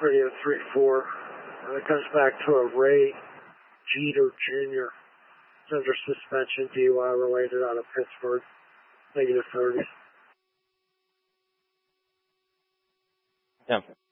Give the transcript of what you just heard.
Radio 3-4. It comes back to a Ray Jeter Jr. He's under suspension, DUI related, out of Pittsburgh. -30. Yeah.